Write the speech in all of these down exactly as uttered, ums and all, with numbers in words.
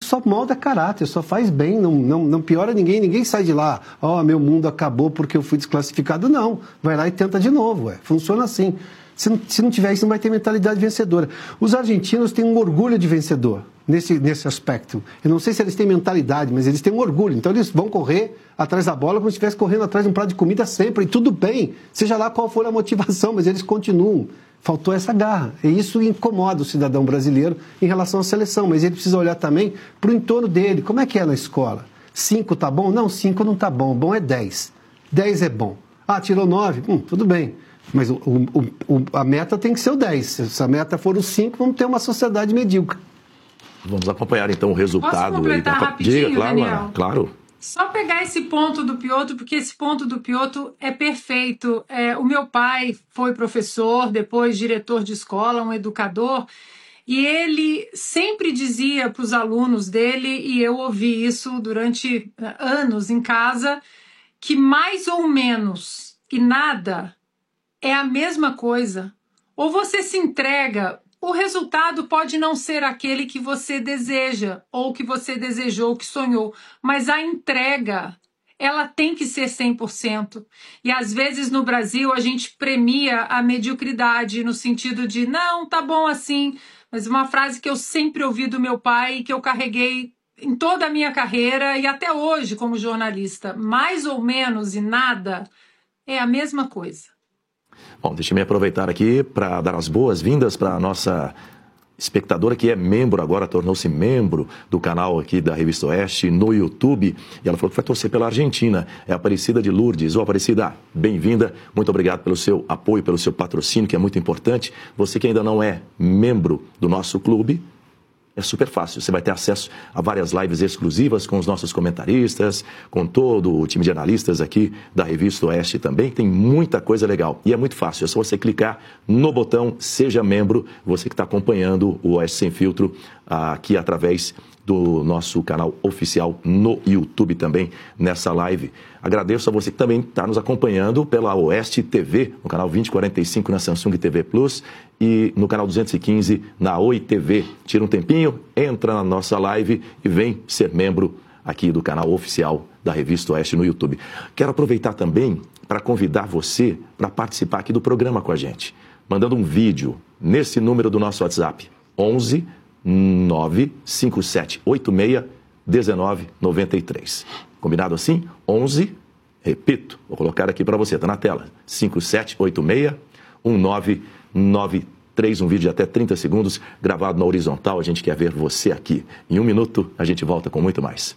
só molda caráter, só faz bem, não, não, não piora ninguém, ninguém sai de lá, ó, oh, meu mundo acabou porque eu fui desclassificado, não. Vai lá e tenta de novo, ué. Funciona assim. Se não, se não tiver isso, não vai ter mentalidade vencedora. Os argentinos têm um orgulho de vencedor nesse, nesse aspecto. Eu não sei se eles têm mentalidade, mas eles têm um orgulho. Então eles vão correr atrás da bola como se estivesse correndo atrás de um prato de comida sempre. E tudo bem, seja lá qual for a motivação, mas eles continuam. Faltou essa garra. E isso incomoda o cidadão brasileiro em relação à seleção. Mas ele precisa olhar também para o entorno dele. Como é que é na escola? Cinco tá bom? Não, cinco não tá bom. Bom é dez. Dez é bom. Ah, tirou nove? Hum, tudo bem. Mas o, o, o, a meta tem que ser o dez. Se a meta for o cinco, vamos ter uma sociedade medíocre. Vamos acompanhar então o resultado. Posso completar aí, tá... rapidinho, Diga, claro, Daniel? Ana, claro. Só pegar esse ponto do Piotr, porque esse ponto do Piotr é perfeito. É, o meu pai foi professor, depois diretor de escola, um educador, e ele sempre dizia para os alunos dele, e eu ouvi isso durante anos em casa, que mais ou menos e nada é a mesma coisa. Ou você se entrega, o resultado pode não ser aquele que você deseja, ou que você desejou, que sonhou, mas a entrega, ela tem que ser cem por cento. E às vezes no Brasil a gente premia a mediocridade no sentido de, não, tá bom assim, mas uma frase que eu sempre ouvi do meu pai e que eu carreguei em toda a minha carreira e até hoje como jornalista, mais ou menos e nada é a mesma coisa. Bom, deixa eu me aproveitar aqui para dar as boas-vindas para a nossa espectadora que é membro agora, tornou-se membro do canal aqui da Revista Oeste no YouTube. E ela falou que vai torcer pela Argentina. É a Aparecida de Lourdes. Ô, Aparecida, bem-vinda. Muito obrigado pelo seu apoio, pelo seu patrocínio, que é muito importante. Você que ainda não é membro do nosso clube, é super fácil, você vai ter acesso a várias lives exclusivas com os nossos comentaristas, com todo o time de analistas aqui da Revista Oeste também, tem muita coisa legal. E é muito fácil, é só você clicar no botão Seja Membro, você que está acompanhando o Oeste Sem Filtro aqui através do nosso canal oficial no YouTube também, nessa live. Agradeço a você que também está nos acompanhando pela Oeste T V, no canal vinte quarenta e cinco na Samsung T V Plus e no canal duzentos e quinze na Oi T V. Tira um tempinho, entra na nossa live e vem ser membro aqui do canal oficial da Revista Oeste no YouTube. Quero aproveitar também para convidar você para participar aqui do programa com a gente, mandando um vídeo nesse número do nosso WhatsApp, onze nove cinco sete oito seis um nove nove três. Combinado assim? onze, repito, vou colocar aqui para você, está na tela, cinco sete oito seis um nove nove três, um vídeo de até trinta segundos, gravado na horizontal, a gente quer ver você aqui. Em um minuto, a gente volta com muito mais.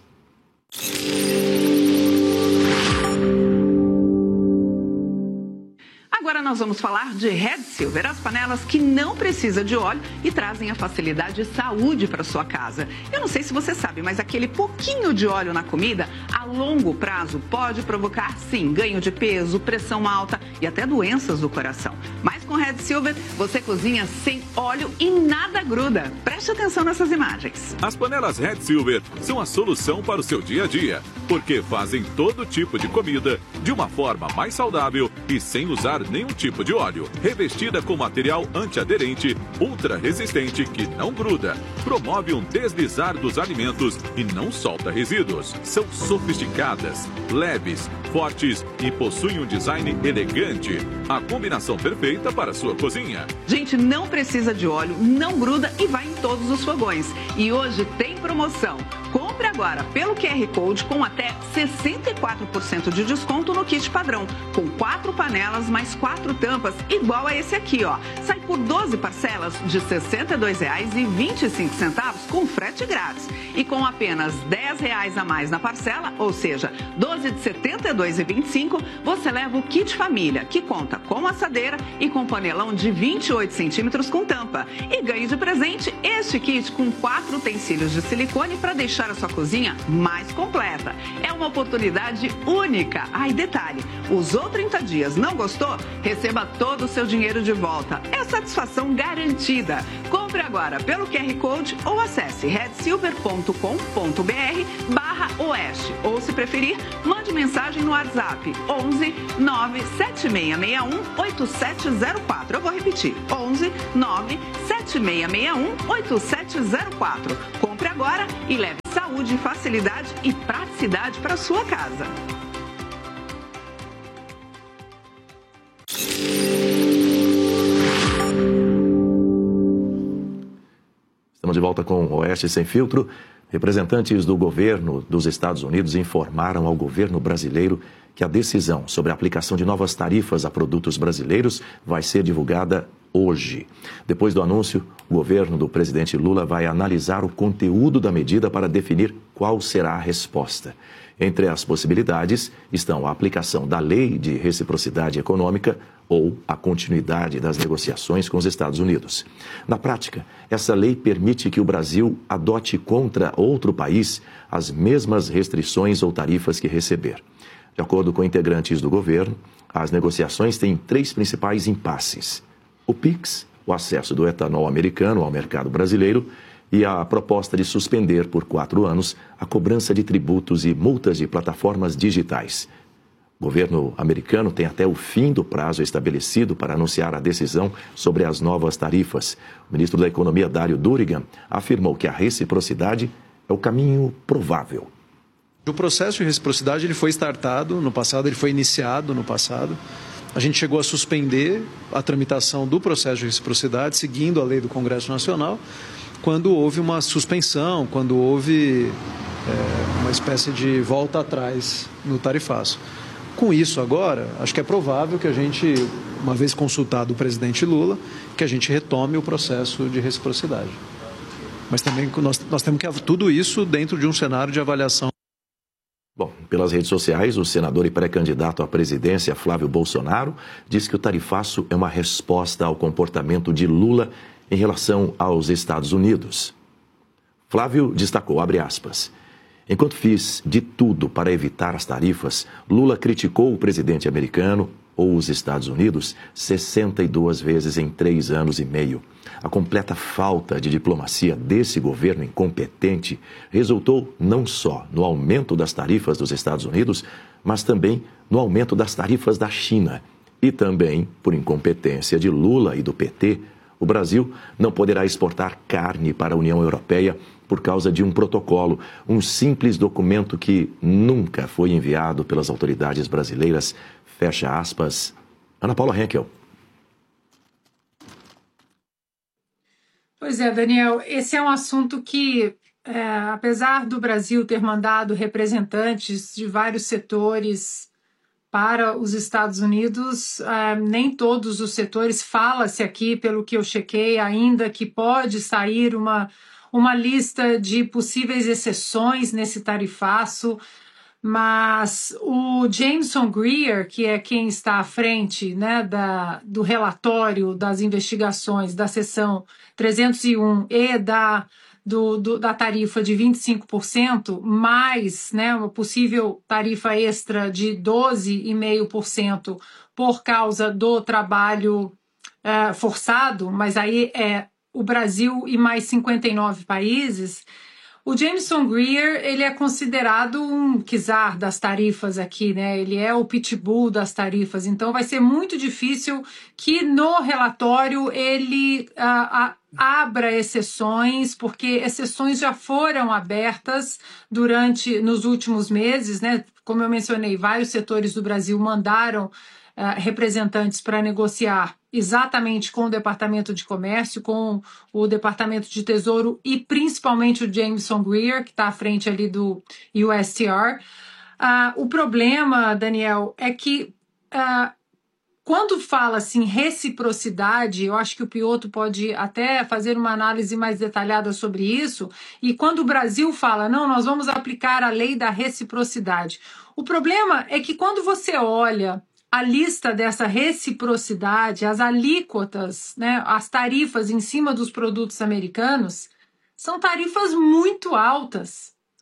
Agora nós vamos falar de Red Silver, as panelas que não precisam de óleo e trazem a facilidade e saúde para sua casa. Eu não sei se você sabe, mas aquele pouquinho de óleo na comida, a longo prazo, pode provocar, sim, ganho de peso, pressão alta e até doenças do coração. Mas com Red Silver, você cozinha sem óleo e nada gruda. Preste atenção nessas imagens. As panelas Red Silver são a solução para o seu dia a dia, porque fazem todo tipo de comida de uma forma mais saudável e sem usar nenhum tipo de óleo. Revestida com material antiaderente, ultra resistente que não gruda, promove um deslizar dos alimentos e não solta resíduos. São sofisticadas, leves, fortes e possuem um design elegante. A combinação perfeita para a sua cozinha. Gente, não precisa de óleo, não gruda e vai em todos os fogões. E hoje tem promoção. Compre agora pelo Q R Code com até sessenta e quatro por cento de desconto no kit padrão, com quatro panelas mais quatro tampas, igual a esse aqui, ó. Sai por doze parcelas de sessenta e dois reais e vinte e cinco centavos com frete grátis. E com apenas dez reais a mais na parcela, ou seja, doze de setenta e dois reais e vinte e cinco centavos, você leva o kit família, que conta com assadeira e com panelão de vinte e oito centímetros com tampa. E ganhe de presente este kit com quatro utensílios de silicone para deixar a sua cozinha cozinha mais completa. É uma oportunidade única. Ah, e detalhe, usou trinta dias, não gostou? Receba todo o seu dinheiro de volta. É satisfação garantida. Compre agora pelo Q R Code ou acesse red silver ponto com ponto b r barra oeste. Ou, se preferir, mande mensagem no WhatsApp onze nove sete seis seis um oito sete zero quatro. Eu vou repetir, onze nove sete seis seis um oito sete zero quatro. Compre agora e leve saúde, facilidade e praticidade para sua casa. Estamos de volta com o Oeste Sem Filtro. Representantes do governo dos Estados Unidos informaram ao governo brasileiro que a decisão sobre a aplicação de novas tarifas a produtos brasileiros vai ser divulgada hoje. Depois do anúncio, o governo do presidente Lula vai analisar o conteúdo da medida para definir qual será a resposta. Entre as possibilidades estão a aplicação da Lei de Reciprocidade Econômica ou a continuidade das negociações com os Estados Unidos. Na prática, essa lei permite que o Brasil adote contra outro país as mesmas restrições ou tarifas que receber. De acordo com integrantes do governo, as negociações têm três principais impasses: o PIX, o acesso do etanol americano ao mercado brasileiro, e a proposta de suspender por quatro anos a cobrança de tributos e multas de plataformas digitais. O governo americano tem até o fim do prazo estabelecido para anunciar a decisão sobre as novas tarifas. O ministro da Economia, Dário Durigan, afirmou que a reciprocidade é o caminho provável. O processo de reciprocidade ele foi startado no passado, ele foi iniciado no passado. A gente chegou a suspender a tramitação do processo de reciprocidade, seguindo a lei do Congresso Nacional, quando houve uma suspensão, quando houve é, uma espécie de volta atrás no tarifaço. Com isso agora, acho que é provável que a gente, uma vez consultado o presidente Lula, que a gente retome o processo de reciprocidade. Mas também nós, nós temos que tudo isso dentro de um cenário de avaliação. Bom, pelas redes sociais, o senador e pré-candidato à presidência, Flávio Bolsonaro, disse que o tarifaço é uma resposta ao comportamento de Lula em relação aos Estados Unidos. Flávio destacou, abre aspas, enquanto fiz de tudo para evitar as tarifas, Lula criticou o presidente americano ou os Estados Unidos sessenta e duas vezes em três anos e meio. A completa falta de diplomacia desse governo incompetente resultou não só no aumento das tarifas dos Estados Unidos, mas também no aumento das tarifas da China. E também, por incompetência de Lula e do P T, o Brasil não poderá exportar carne para a União Europeia por causa de um protocolo, um simples documento que nunca foi enviado pelas autoridades brasileiras. Fecha aspas. Ana Paula Henkel. Pois é, Daniel, esse é um assunto que, é, apesar do Brasil ter mandado representantes de vários setores para os Estados Unidos, é, nem todos os setores, fala-se aqui, pelo que eu chequei, ainda que pode sair uma, uma lista de possíveis exceções nesse tarifaço, mas o Jameson Greer, que é quem está à frente, né, da, do relatório das investigações da seção trezentos e um e da, do, do, da tarifa de vinte e cinco por cento, mais, né, uma possível tarifa extra de doze vírgula cinco por cento por causa do trabalho uh, forçado, mas aí é o Brasil e mais cinquenta e nove países. O Jameson Greer, ele é considerado um czar das tarifas aqui, né? Ele é o pitbull das tarifas, então vai ser muito difícil que no relatório ele uh, uh, abra exceções, porque exceções já foram abertas durante, nos últimos meses, né? Como eu mencionei, vários setores do Brasil mandaram uh, representantes para negociar exatamente com o Departamento de Comércio, com o Departamento de Tesouro e principalmente o Jameson Greer, que está à frente ali do U S T R. Uh, o problema, Daniel, é que uh, quando fala assim reciprocidade, eu acho que o Piotr pode até fazer uma análise mais detalhada sobre isso, e quando o Brasil fala, não, nós vamos aplicar a lei da reciprocidade. O problema é que quando você olha a lista dessa reciprocidade, as alíquotas, né, as tarifas em cima dos produtos americanos, são tarifas muito altas,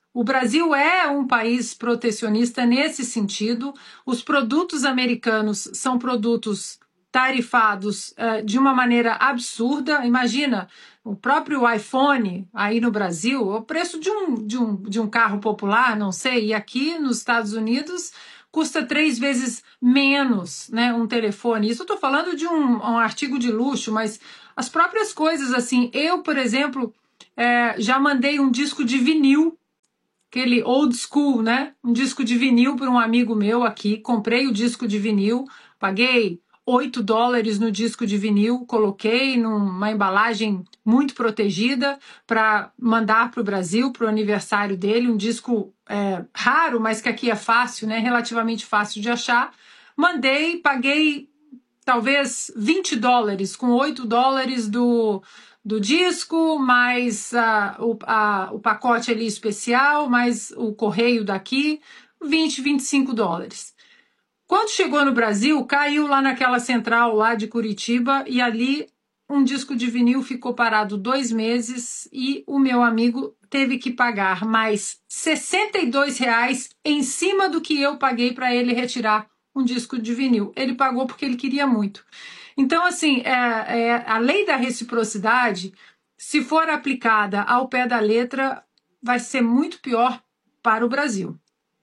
O Brasil é um país protecionista nesse sentido. Os produtos americanos são produtos tarifados uh, de uma maneira absurda. Imagina, o próprio iPhone aí no Brasil, o preço de um, de um, de um carro popular, não sei, e aqui nos Estados Unidos custa três vezes menos, né, um telefone. Isso eu estou falando de um, um artigo de luxo, mas as próprias coisas, assim, eu, por exemplo, é, já mandei um disco de vinil, aquele old school, né, um disco de vinil para um amigo meu aqui, comprei o disco de vinil, paguei oito dólares no disco de vinil, coloquei numa embalagem muito protegida para mandar para o Brasil, para o aniversário dele, um disco é, raro, mas que aqui é fácil, né, relativamente fácil de achar. Mandei, paguei talvez vinte dólares, com oito dólares do, do disco, mais uh, o, a, o pacote ali especial, mais o correio daqui, vinte, vinte e cinco dólares. Quando chegou no Brasil, caiu lá naquela central lá de Curitiba e ali um disco de vinil ficou parado dois meses e o meu amigo teve que pagar mais sessenta e dois reais em cima do que eu paguei para ele retirar um disco de vinil. Ele pagou porque ele queria muito. Então, assim, é, é, a lei da reciprocidade, se for aplicada ao pé da letra, vai ser muito pior para o Brasil.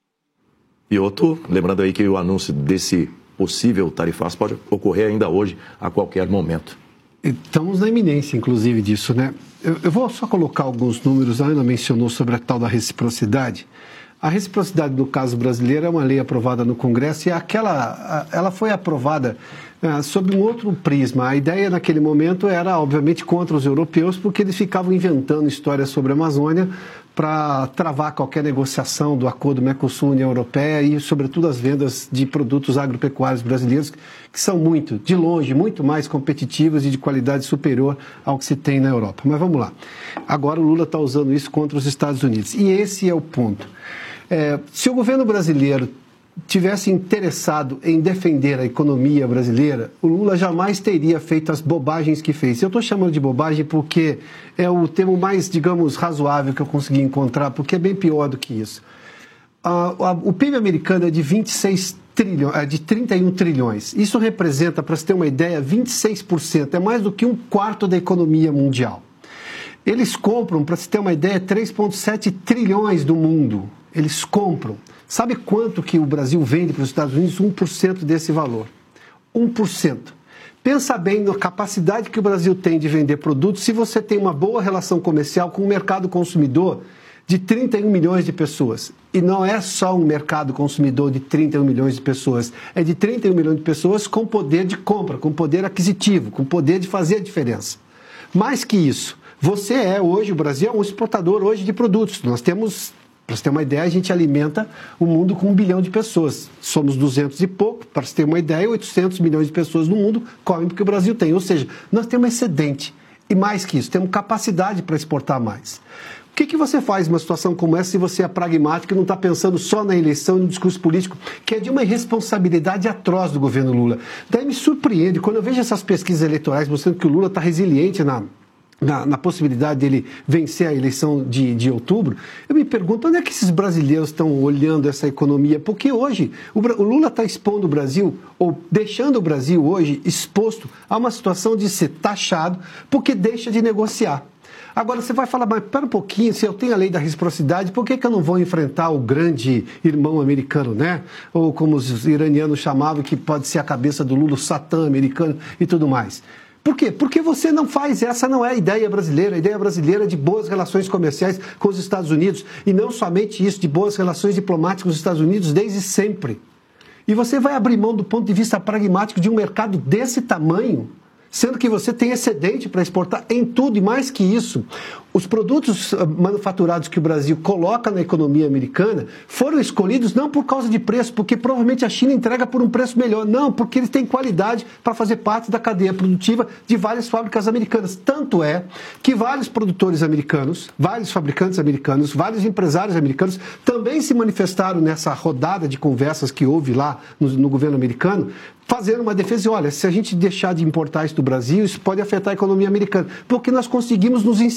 E outro, lembrando aí que o anúncio desse possível tarifaço pode ocorrer ainda hoje, a qualquer momento. Estamos na iminência, inclusive, disso, né? Eu, eu vou só colocar alguns números, a Ana mencionou sobre a tal da reciprocidade. A reciprocidade, no caso brasileiro, é uma lei aprovada no Congresso e aquela, ela foi aprovada uh, sob um outro prisma. A ideia naquele momento era, obviamente, contra os europeus, porque eles ficavam inventando histórias sobre a Amazônia para travar qualquer negociação do acordo Mercosul-União Europeia e, sobretudo, as vendas de produtos agropecuários brasileiros, que são muito, de longe, muito mais competitivos e de qualidade superior ao que se tem na Europa. Mas vamos lá. Agora o Lula está usando isso contra os Estados Unidos. E esse é o ponto. É, se o governo brasileiro tivesse interessado em defender a economia brasileira, o Lula jamais teria feito as bobagens que fez. Eu estou chamando de bobagem porque é o termo mais, digamos, razoável que eu consegui encontrar, porque é bem pior do que isso. Ah, o P I B americano é de vinte e seis trilhões, é de trinta e um trilhões. Isso representa, para você ter uma ideia, vinte e seis por cento. É mais do que um quarto da economia mundial. Eles compram, para você ter uma ideia, três vírgula sete trilhões do mundo. Eles compram. Sabe quanto que o Brasil vende para os Estados Unidos? um por cento desse valor. um por cento. Pensa bem na capacidade que o Brasil tem de vender produtos se você tem uma boa relação comercial com o mercado consumidor de trinta e um milhões de pessoas. E não é só um mercado consumidor de trinta e um milhões de pessoas. É de trinta e um milhões de pessoas com poder de compra, com poder aquisitivo, com poder de fazer a diferença. Mais que isso, você é hoje, o Brasil é um exportador hoje de produtos. Nós temos... Para você ter uma ideia, a gente alimenta o mundo com um bilhão de pessoas. Somos duzentos e pouco, para você ter uma ideia, oitocentos milhões de pessoas no mundo comem porque o Brasil tem. Ou seja, nós temos um excedente. E mais que isso, temos capacidade para exportar mais. O que, que você faz numa situação como essa se você é pragmático e não está pensando só na eleição e no discurso político, que é de uma irresponsabilidade atroz do governo Lula? Daí me surpreende, quando eu vejo essas pesquisas eleitorais mostrando que o Lula está resiliente na... Na, na possibilidade dele vencer a eleição de, de outubro, eu me pergunto onde é que esses brasileiros estão olhando essa economia, porque hoje o, o Lula está expondo o Brasil, ou deixando o Brasil hoje exposto a uma situação de ser taxado, porque deixa de negociar. Agora você vai falar, mas pera um pouquinho, se eu tenho a lei da reciprocidade, por que, que eu não vou enfrentar o grande irmão americano, né? Ou como os iranianos chamavam, que pode ser a cabeça do Lula, o Satã americano e tudo mais. Por quê? Porque você não faz, essa não é a ideia brasileira. A ideia brasileira é de boas relações comerciais com os Estados Unidos. E não somente isso, de boas relações diplomáticas com os Estados Unidos desde sempre. E você vai abrir mão do ponto de vista pragmático de um mercado desse tamanho, sendo que você tem excedente para exportar em tudo e mais que isso. Os produtos manufaturados que o Brasil coloca na economia americana foram escolhidos não por causa de preço, porque provavelmente a China entrega por um preço melhor. Não, porque eles têm qualidade para fazer parte da cadeia produtiva de várias fábricas americanas. Tanto é que vários produtores americanos, vários fabricantes americanos, vários empresários americanos também se manifestaram nessa rodada de conversas que houve lá no, no governo americano, fazendo uma defesa e, olha, se a gente deixar de importar isso do Brasil, isso pode afetar a economia americana, porque nós conseguimos nos inserir.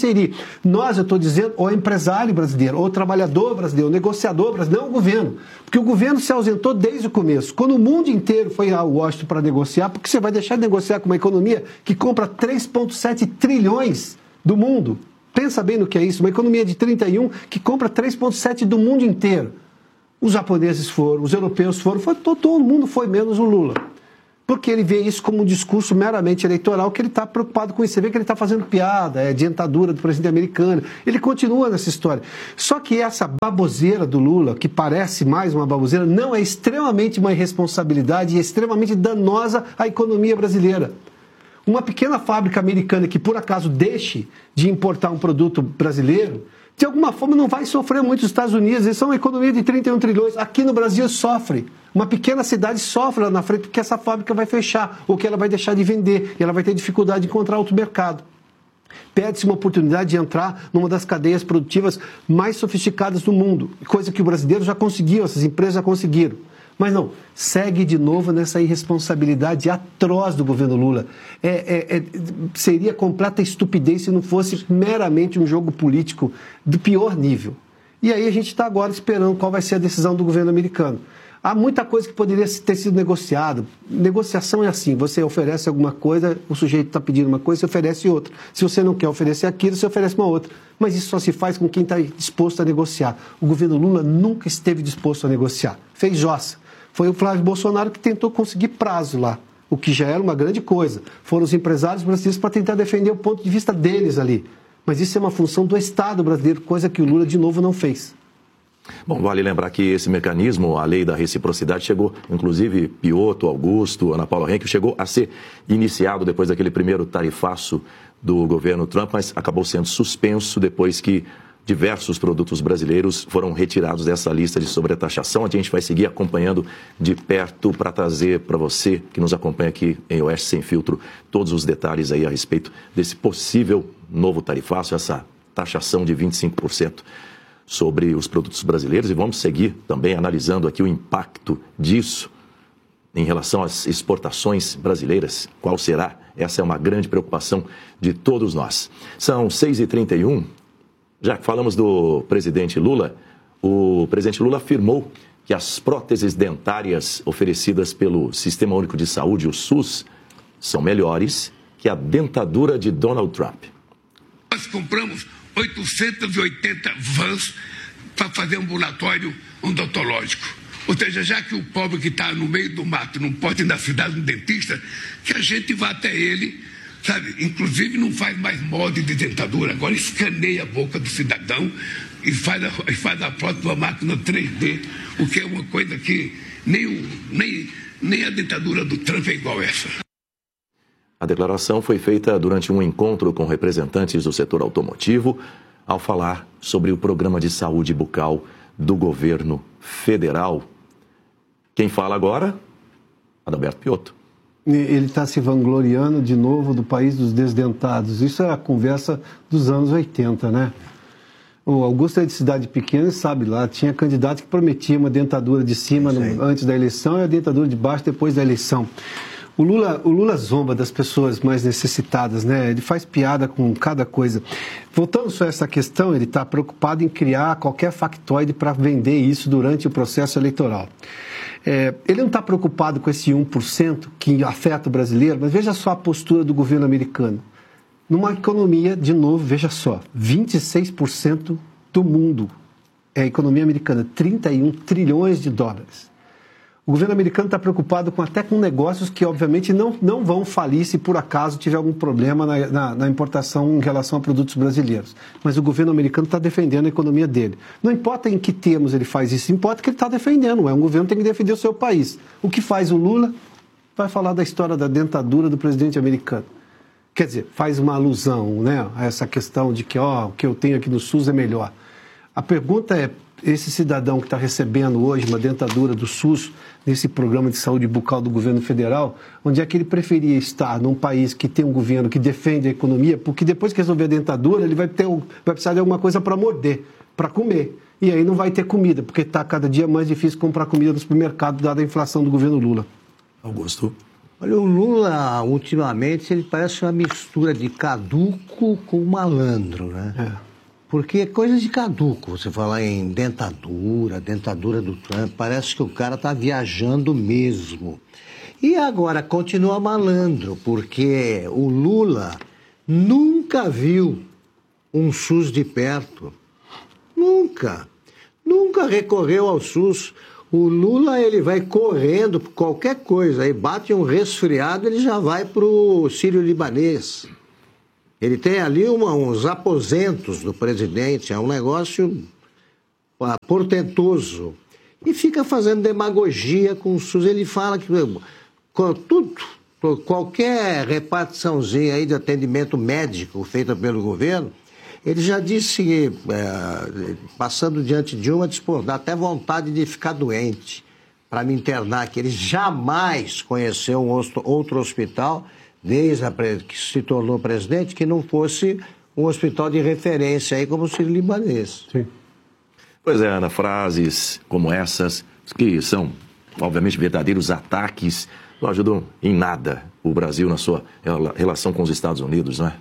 Nós, eu estou dizendo, o empresário brasileiro, o trabalhador brasileiro, o negociador brasileiro, não o governo. Porque o governo se ausentou desde o começo. Quando o mundo inteiro foi a Washington para negociar, porque você vai deixar de negociar com uma economia que compra três vírgula sete trilhões do mundo. Pensa bem no que é isso, uma economia de trinta e um que compra três vírgula sete do mundo inteiro. Os japoneses foram, os europeus foram, foi, todo, todo mundo foi, menos o Lula. Porque ele vê isso como um discurso meramente eleitoral, que ele está preocupado com isso. Você vê que ele está fazendo piada, é dentadura do presidente americano. Ele continua nessa história. Só que essa baboseira do Lula, que parece mais uma baboseira, não é extremamente uma irresponsabilidade e é extremamente danosa à economia brasileira. Uma pequena fábrica americana que, por acaso, deixe de importar um produto brasileiro, de alguma forma não vai sofrer muito os Estados Unidos. Eles são uma economia de trinta e um trilhões. Aqui no Brasil sofre. Uma pequena cidade sofre lá na frente porque essa fábrica vai fechar ou que ela vai deixar de vender e ela vai ter dificuldade de encontrar outro mercado. Perde-se uma oportunidade de entrar numa das cadeias produtivas mais sofisticadas do mundo, coisa que o brasileiro já conseguiu, essas empresas já conseguiram. Mas não, segue de novo nessa irresponsabilidade atroz do governo Lula. É, é, é, seria completa estupidez se não fosse meramente um jogo político do pior nível. E aí a gente está agora esperando qual vai ser a decisão do governo americano. Há muita coisa que poderia ter sido negociada. Negociação é assim, você oferece alguma coisa, o sujeito está pedindo uma coisa, você oferece outra. Se você não quer oferecer aquilo, você oferece uma outra. Mas isso só se faz com quem está disposto a negociar. O governo Lula nunca esteve disposto a negociar. Fez jossa. Foi o Flávio Bolsonaro que tentou conseguir prazo lá, o que já era uma grande coisa. Foram os empresários brasileiros para tentar defender o ponto de vista deles ali. Mas isso é uma função do Estado brasileiro, coisa que o Lula, de novo, não fez. Bom, vale lembrar que esse mecanismo, a lei da reciprocidade, chegou, inclusive, Piotto, Augusto, Ana Paula Henkel, chegou a ser iniciado depois daquele primeiro tarifaço do governo Trump, mas acabou sendo suspenso depois que diversos produtos brasileiros foram retirados dessa lista de sobretaxação. A gente vai seguir acompanhando de perto para trazer para você, que nos acompanha aqui em Oeste Sem Filtro, todos os detalhes aí a respeito desse possível novo tarifaço, essa taxação de vinte e cinco por cento. Sobre os produtos brasileiros, e vamos seguir também analisando aqui o impacto disso em relação às exportações brasileiras. Qual será? Essa é uma grande preocupação de todos nós. São seis e trinta e um, já que falamos do presidente Lula, o presidente Lula afirmou que as próteses dentárias oferecidas pelo Sistema Único de Saúde, o SUS, são melhores que a dentadura de Donald Trump. Nós compramos oitocentas e oitenta vans para fazer ambulatório odontológico. Ou seja, já que o pobre que está no meio do mato não pode ir na cidade do dentista, que a gente vá até ele, sabe? Inclusive não faz mais molde de dentadura, agora escaneia a boca do cidadão e faz a, e faz a prótese uma máquina três D, o que é uma coisa que nem, o, nem, nem a dentadura do Trump é igual a essa. A declaração foi feita durante um encontro com representantes do setor automotivo, ao falar sobre o programa de saúde bucal do governo federal. Quem fala agora? Adalberto Piotto. Ele está se vangloriando de novo do país dos desdentados. Isso é a conversa dos anos oitenta, né? O Augusto é de cidade pequena, sabe lá, tinha candidato que prometia uma dentadura de cima no, antes da eleição e a dentadura de baixo depois da eleição. O Lula, o Lula zomba das pessoas mais necessitadas, né? Ele faz piada com cada coisa. Voltando só a essa questão, ele está preocupado em criar qualquer factoide para vender isso durante o processo eleitoral. É, ele não está preocupado com esse um por cento que afeta o brasileiro, mas veja só a postura do governo americano. Numa economia, de novo, veja só, vinte e seis por cento do mundo é a economia americana, trinta e um trilhões de dólares. O governo americano está preocupado com, até com negócios que, obviamente, não, não vão falir se por acaso tiver algum problema na, na, na importação em relação a produtos brasileiros. Mas o governo americano está defendendo a economia dele. Não importa em que termos ele faz isso, importa que ele está defendendo. É um governo que tem que defender o seu país. O que faz o Lula? Vai falar da história da dentadura do presidente americano. Quer dizer, faz uma alusão, né, a essa questão de que ó, o que eu tenho aqui no SUS é melhor. A pergunta é, esse cidadão que está recebendo hoje uma dentadura do SUS, nesse programa de saúde bucal do governo federal, onde é que ele preferia estar num país que tem um governo que defende a economia, porque depois que resolver a dentadura, ele vai, ter um, vai precisar de alguma coisa para morder, para comer. E aí não vai ter comida, porque está cada dia mais difícil comprar comida no supermercado, dada a inflação do governo Lula. Augusto. Olha, o Lula, ultimamente, ele parece uma mistura de caduco com malandro, né? É. Porque é coisa de caduco, você falar em dentadura, dentadura do Trump, parece que o cara está viajando mesmo. E agora continua malandro, porque o Lula nunca viu um SUS de perto. Nunca. Nunca recorreu ao SUS. O Lula, ele vai correndo por qualquer coisa, aí bate um resfriado, ele já vai para o Sírio-Libanês. Ele tem ali uma, uns aposentos do presidente, é um negócio ah, portentoso. E fica fazendo demagogia com o SUS. Ele fala que com tudo, qualquer repartiçãozinha aí de atendimento médico feita pelo governo, ele já disse que, é, passando diante de uma, disse, pô, dá até vontade de ficar doente para me internar, que ele jamais conheceu um outro hospital, desde a, que se tornou presidente, que não fosse um hospital de referência aí como o Sírio-Libanês. Sim. Pois é, Ana, frases como essas, que são, obviamente, verdadeiros ataques, não ajudam em nada o Brasil na sua relação com os Estados Unidos, não é?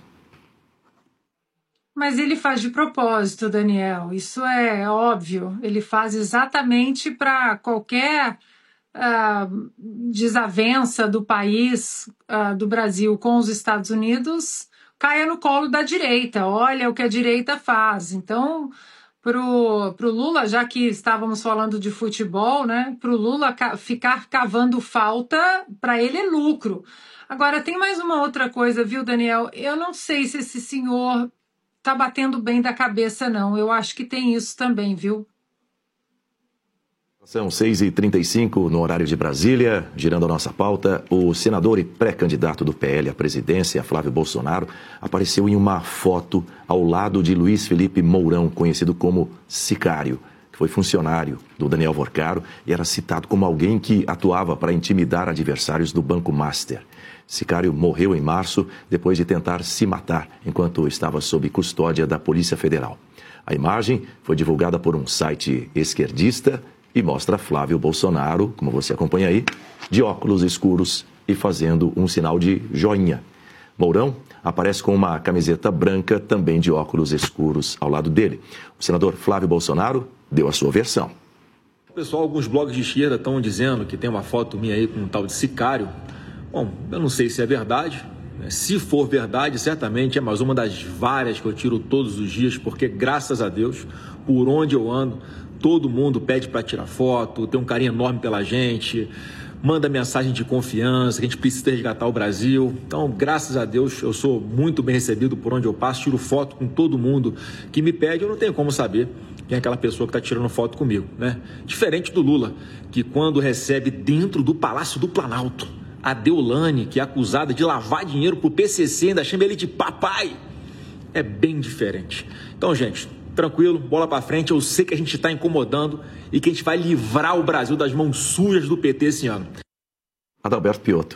Mas ele faz de propósito, Daniel, isso é óbvio. Ele faz exatamente para qualquer uh, desavença do país, uh, do Brasil com os Estados Unidos, caia no colo da direita. Olha o que a direita faz. Então, para o Lula, já que estávamos falando de futebol, né, para o Lula ca- ficar cavando falta, para ele é lucro. Agora, tem mais uma outra coisa, viu, Daniel? Eu não sei se esse senhor tá batendo bem da cabeça, não. Eu acho que tem isso também, viu? São seis e trinta e cinco no horário de Brasília, girando a nossa pauta. O senador e pré-candidato do P L à presidência, Flávio Bolsonaro, apareceu em uma foto ao lado de Luiz Felipe Mourão, conhecido como Sicário, que foi funcionário do Daniel Vorcaro e era citado como alguém que atuava para intimidar adversários do Banco Master. Sicário morreu em março depois de tentar se matar enquanto estava sob custódia da Polícia Federal. A imagem foi divulgada por um site esquerdista e mostra Flávio Bolsonaro, como você acompanha aí, de óculos escuros e fazendo um sinal de joinha. Mourão aparece com uma camiseta branca, também de óculos escuros, ao lado dele. O senador Flávio Bolsonaro deu a sua versão. Pessoal, alguns blogs de esquerda estão dizendo que tem uma foto minha aí com um tal de Sicário. Bom, eu não sei se é verdade. Se for verdade, certamente é mais uma das várias que eu tiro todos os dias, porque, graças a Deus, por onde eu ando, todo mundo pede para tirar foto, tem um carinho enorme pela gente, manda mensagem de confiança, que a gente precisa resgatar o Brasil. Então, graças a Deus, eu sou muito bem recebido por onde eu passo, tiro foto com todo mundo que me pede, eu não tenho como saber quem é aquela pessoa que está tirando foto comigo, né? Diferente do Lula, que quando recebe dentro do Palácio do Planalto a Deolane, que é acusada de lavar dinheiro pro P C C, ainda chama ele de papai, é bem diferente. Então, gente, tranquilo, bola para frente. Eu sei que a gente está incomodando e que a gente vai livrar o Brasil das mãos sujas do P T esse ano. Adalberto Piotto.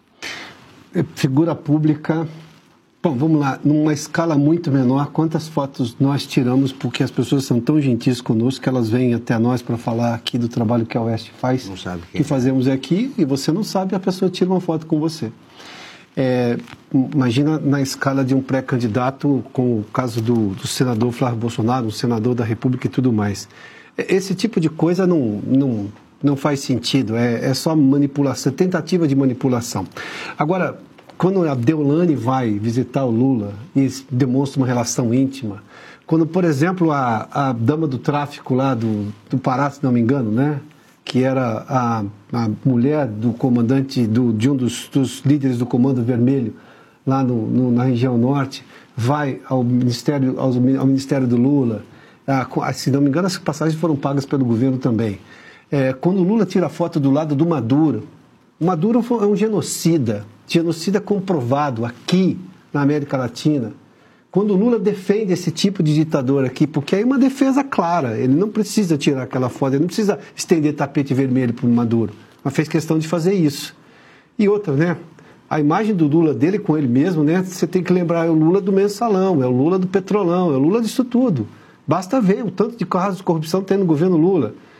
Figura pública. Bom, vamos lá, numa escala muito menor, quantas fotos nós tiramos, porque as pessoas são tão gentis conosco que elas vêm até nós para falar aqui do trabalho que a Oeste faz, não sabe que fazemos aqui, e você não sabe, a pessoa tira uma foto com você. É, imagina na escala de um pré-candidato, com o caso do, do senador Flávio Bolsonaro, um senador da República e tudo mais. Esse tipo de coisa não, não, não faz sentido, é, é só manipulação, tentativa de manipulação. Agora, quando a Deolane vai visitar o Lula e demonstra uma relação íntima, quando, por exemplo, a, a dama do tráfico lá do, do Pará, se não me engano, né, que era a, a mulher do comandante, do, de um dos, dos líderes do Comando Vermelho, lá no, no, na região norte, vai ao Ministério, ao, ao Ministério do Lula, a, se não me engano, as passagens foram pagas pelo governo também. É, quando o Lula tira a foto do lado do Maduro, o Maduro é um genocida, genocida comprovado aqui na América Latina. Quando o Lula defende esse tipo de ditador aqui, porque é uma defesa clara, ele não precisa tirar aquela foto, ele não precisa estender tapete vermelho para o Maduro, mas fez questão de fazer isso. E outra, né? A imagem do Lula dele com ele mesmo, né? Você tem que lembrar, é o Lula do mensalão, é o Lula do petrolão, é o Lula disso tudo. Basta ver o tanto de casos de corrupção que tem no governo Lula.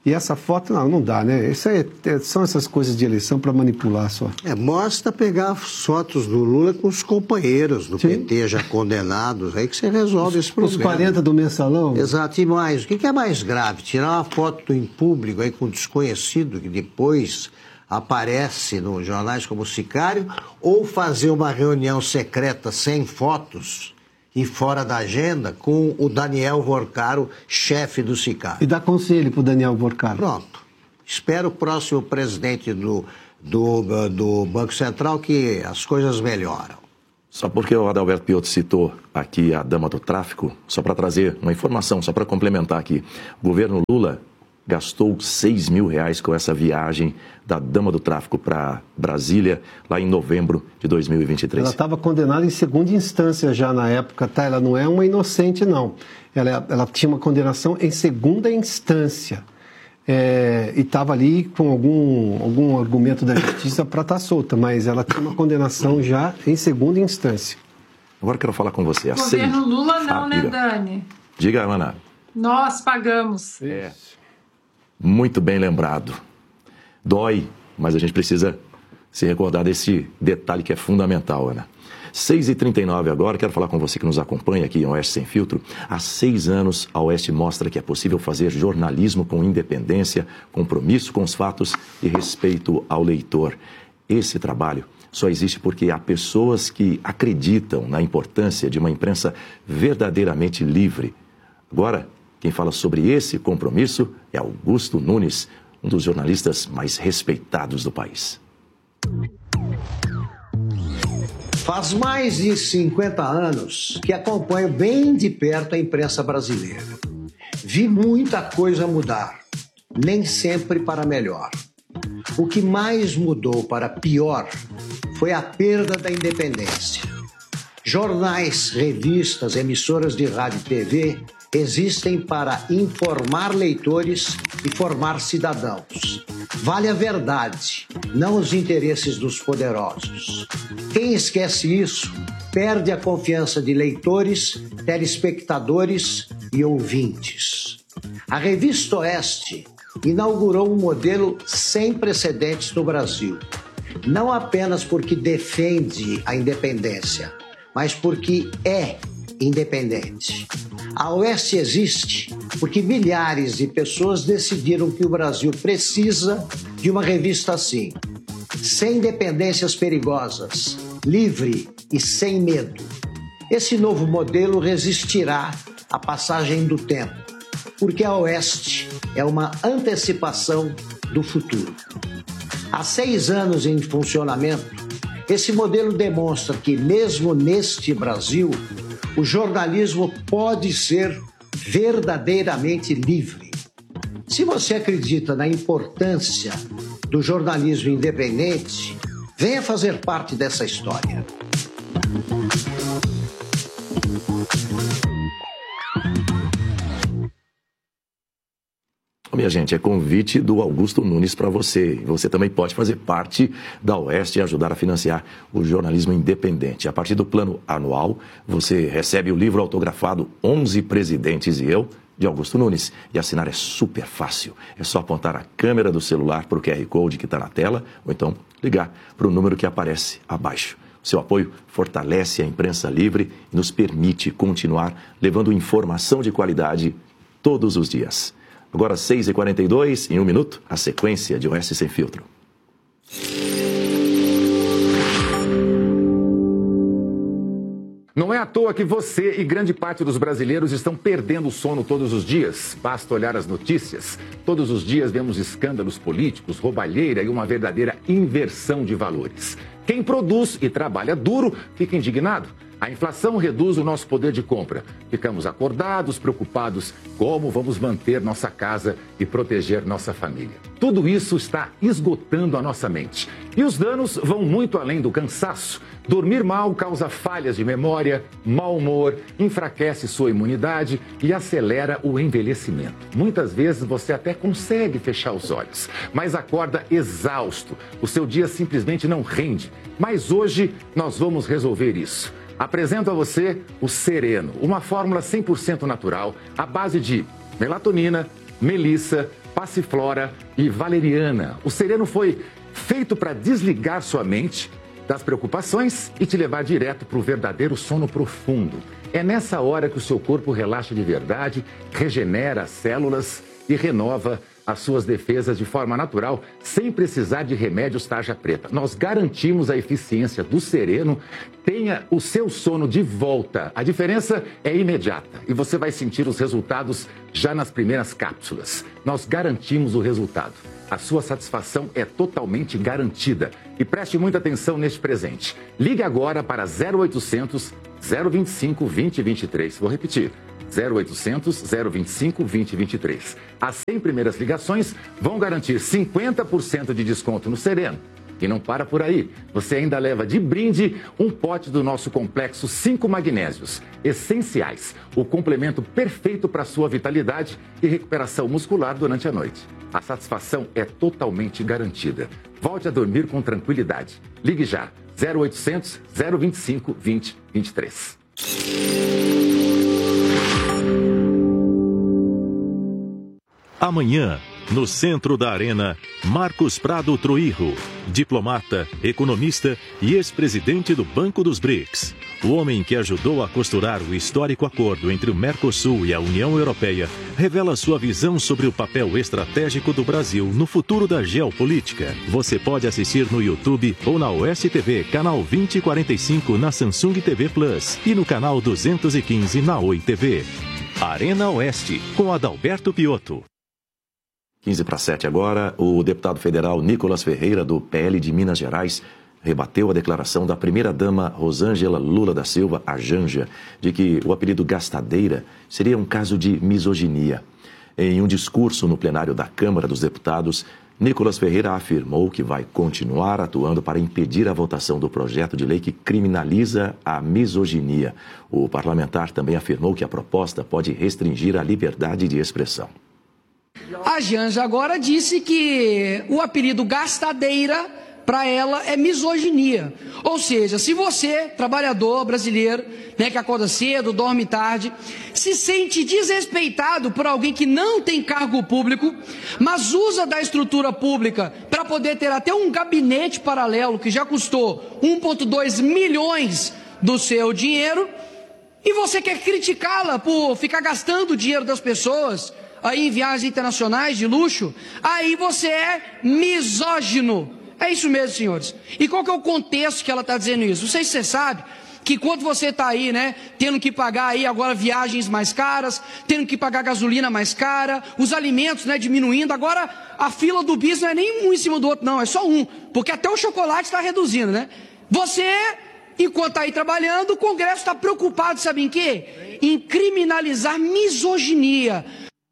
E essa foto, não, não dá, né? Isso aí é, são essas coisas de eleição para manipular só. É, mostra pegar as fotos do Lula com os companheiros do Sim. P T já condenados, aí que você resolve os, esse problema. Os quarenta do mensalão? Exato, e mais, o que é mais grave? Tirar uma foto em público aí com um desconhecido que depois aparece nos jornais como sicário, ou fazer uma reunião secreta sem fotos e fora da agenda com o Daniel Vorcaro, chefe do sicário. E dá conselho para o Daniel Vorcaro. Pronto. Espero o próximo presidente do, do, do Banco Central que as coisas melhoram. Só porque o Adalberto Piotto citou aqui a dama do tráfico, só para trazer uma informação, só para complementar aqui. O governo Lula gastou seis mil reais com essa viagem da dama do tráfico para Brasília, lá em novembro de dois mil e vinte e três. Ela estava condenada em segunda instância já na época, tá? Ela não é uma inocente, não. Ela, ela tinha uma condenação em segunda instância. É, e estava ali com algum, algum argumento da justiça para estar tá solta, mas ela tinha uma condenação já em segunda instância. Agora eu quero falar com você. O governo seis... Lula não, ah, né, Dani? Diga, Ana. Nós pagamos. É. Muito bem lembrado. Dói, mas a gente precisa se recordar desse detalhe que é fundamental, Ana. seis e trinta e nove agora, quero falar com você que nos acompanha aqui em Oeste Sem Filtro. Há seis anos, a Oeste mostra que é possível fazer jornalismo com independência, compromisso com os fatos e respeito ao leitor. Esse trabalho só existe porque há pessoas que acreditam na importância de uma imprensa verdadeiramente livre. Agora, quem fala sobre esse compromisso é Augusto Nunes, um dos jornalistas mais respeitados do país. Faz mais de cinquenta anos que acompanho bem de perto a imprensa brasileira. Vi muita coisa mudar, nem sempre para melhor. O que mais mudou para pior foi a perda da independência. Jornais, revistas, emissoras de rádio e T V existem para informar leitores e formar cidadãos. Vale a verdade, não os interesses dos poderosos. Quem esquece isso, perde a confiança de leitores, telespectadores e ouvintes. A Revista Oeste inaugurou um modelo sem precedentes no Brasil. Não apenas porque defende a independência, mas porque é independente. A Oeste existe porque milhares de pessoas decidiram que o Brasil precisa de uma revista assim, sem dependências perigosas, livre e sem medo. Esse novo modelo resistirá à passagem do tempo, porque a Oeste é uma antecipação do futuro. Há seis anos em funcionamento, esse modelo demonstra que, mesmo neste Brasil, o jornalismo pode ser verdadeiramente livre. Se você acredita na importância do jornalismo independente, venha fazer parte dessa história. Minha gente, é convite do Augusto Nunes para você. Você também pode fazer parte da Oeste e ajudar a financiar o jornalismo independente. A partir do plano anual, você recebe o livro autografado onze Presidentes e Eu, de Augusto Nunes. E assinar é super fácil. É só apontar a câmera do celular para o Q R Code que está na tela, ou então ligar para o número que aparece abaixo. Seu apoio fortalece a imprensa livre e nos permite continuar levando informação de qualidade todos os dias. Agora, seis e quarenta e dois, em um minuto, a sequência de Oeste Sem Filtro. Não é à toa que você e grande parte dos brasileiros estão perdendo o sono todos os dias. Basta olhar as notícias. Todos os dias vemos escândalos políticos, roubalheira e uma verdadeira inversão de valores. Quem produz e trabalha duro fica indignado. A inflação reduz o nosso poder de compra. Ficamos acordados, preocupados como vamos manter nossa casa e proteger nossa família. Tudo isso está esgotando a nossa mente. E os danos vão muito além do cansaço. Dormir mal causa falhas de memória, mau humor, enfraquece sua imunidade e acelera o envelhecimento. Muitas vezes você até consegue fechar os olhos, mas acorda exausto. O seu dia simplesmente não rende. Mas hoje nós vamos resolver isso. Apresento a você o Sereno, uma fórmula cem por cento natural à base de melatonina, melissa, passiflora e valeriana. O Sereno foi feito para desligar sua mente das preocupações e te levar direto para o verdadeiro sono profundo. É nessa hora que o seu corpo relaxa de verdade, regenera as células e renova as suas defesas de forma natural, sem precisar de remédios tarja preta. Nós garantimos a eficiência do Sereno. Tenha o seu sono de volta. A diferença é imediata e você vai sentir os resultados já nas primeiras cápsulas. Nós garantimos o resultado. A sua satisfação é totalmente garantida. E preste muita atenção neste presente. Ligue agora para zero oitocentos, zero vinte e cinco, vinte, vinte e três. Vou repetir. zero oitocentos, zero vinte e cinco, vinte, vinte e três. As cem primeiras ligações vão garantir cinquenta por cento de desconto no Sereno. E não para por aí. Você ainda leva de brinde um pote do nosso complexo cinco magnésios essenciais. O complemento perfeito para sua vitalidade e recuperação muscular durante a noite. A satisfação é totalmente garantida. Volte a dormir com tranquilidade. Ligue já. zero oitocentos, zero vinte e cinco, vinte, vinte e três. Amanhã, no centro da Arena, Marcos Prado Troirro, diplomata, economista e ex-presidente do Banco dos B R I C S. O homem que ajudou a costurar o histórico acordo entre o Mercosul e a União Europeia revela sua visão sobre o papel estratégico do Brasil no futuro da geopolítica. Você pode assistir no YouTube ou na O S T V, canal vinte e quarenta e cinco na Samsung T V Plus e no canal duzentos e quinze na Oi T V. Arena Oeste, com Adalberto Piotto. quinze para sete agora, o deputado federal Nicolas Ferreira, do P L de Minas Gerais, rebateu a declaração da primeira-dama Rosângela Lula da Silva, a Janja, de que o apelido gastadeira seria um caso de misoginia. Em um discurso no plenário da Câmara dos Deputados, Nicolas Ferreira afirmou que vai continuar atuando para impedir a votação do projeto de lei que criminaliza a misoginia. O parlamentar também afirmou que a proposta pode restringir a liberdade de expressão. A Janja agora disse que o apelido gastadeira para ela é misoginia. Ou seja, se você, trabalhador brasileiro, né, que acorda cedo, dorme tarde, se sente desrespeitado por alguém que não tem cargo público, mas usa da estrutura pública para poder ter até um gabinete paralelo que já custou um vírgula dois milhões do seu dinheiro, e você quer criticá-la por ficar gastando o dinheiro das pessoas aí em viagens internacionais de luxo, aí você é misógino. É isso mesmo, senhores. E qual que é o contexto que ela está dizendo isso? Não sei se você sabe que quando você está aí, né, tendo que pagar aí agora viagens mais caras, tendo que pagar gasolina mais cara, os alimentos, né, diminuindo, agora a fila do bis não é nem um em cima do outro, não, é só um, porque até o chocolate está reduzindo, né? Você, enquanto está aí trabalhando, o Congresso está preocupado, sabe em quê? Em criminalizar misoginia.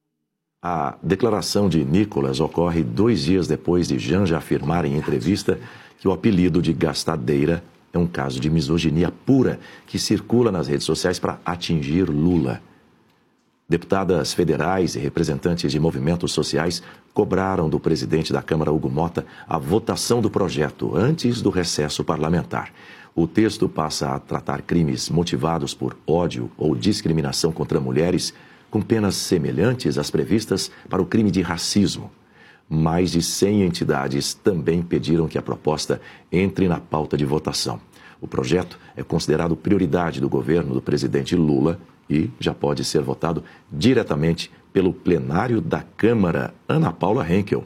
A declaração de Nicolas ocorre dois dias depois de Janja afirmar em entrevista que o apelido de gastadeira é um caso de misoginia pura que circula nas redes sociais para atingir Lula. Deputadas federais e representantes de movimentos sociais cobraram do presidente da Câmara, Hugo Mota, a votação do projeto antes do recesso parlamentar. O texto passa a tratar crimes motivados por ódio ou discriminação contra mulheres, com penas semelhantes às previstas para o crime de racismo. Mais de cem entidades também pediram que a proposta entre na pauta de votação. O projeto é considerado prioridade do governo do presidente Lula e já pode ser votado diretamente pelo plenário da Câmara. Ana Paula Henkel.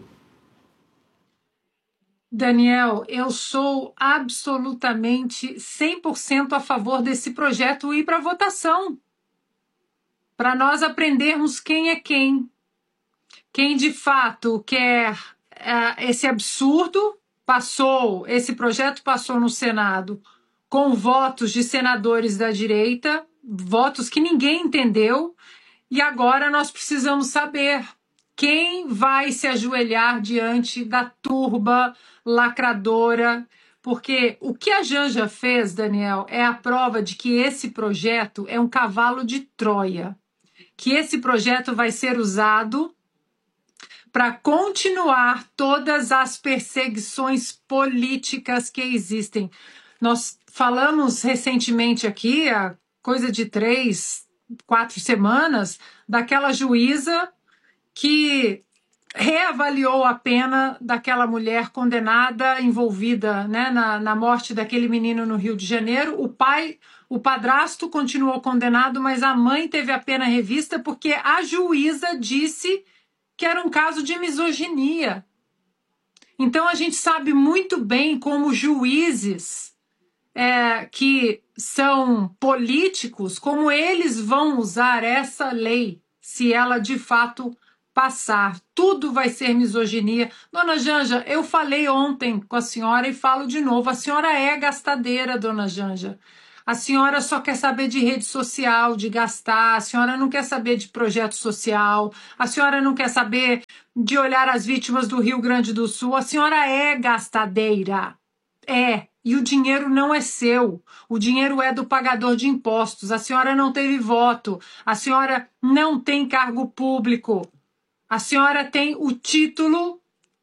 Daniel, eu sou absolutamente cem por cento a favor desse projeto ir para votação. Para nós aprendermos quem é quem. Quem de fato quer uh, esse absurdo, passou, esse projeto passou no Senado com votos de senadores da direita, votos que ninguém entendeu, e agora nós precisamos saber quem vai se ajoelhar diante da turba lacradora, porque o que a Janja fez, Daniel, é a prova de que esse projeto é um cavalo de Troia, que esse projeto vai ser usado para continuar todas as perseguições políticas que existem. Nós falamos recentemente aqui, há coisa de três, quatro semanas, daquela juíza que reavaliou a pena daquela mulher condenada, envolvida, né, na, na morte daquele menino no Rio de Janeiro. O pai, o padrasto continuou condenado, mas a mãe teve a pena revista porque a juíza disse que era um caso de misoginia. Então a gente sabe muito bem como juízes é, que são políticos, como eles vão usar essa lei, se ela de fato passar. Tudo vai ser misoginia. Dona Janja, eu falei ontem com a senhora e falo de novo. A senhora é gastadeira, dona Janja. A senhora só quer saber de rede social, de gastar. A senhora não quer saber de projeto social. A senhora não quer saber de olhar as vítimas do Rio Grande do Sul. A senhora é gastadeira. É. E o dinheiro não é seu. O dinheiro é do pagador de impostos. A senhora não teve voto. A senhora não tem cargo público. A senhora tem o título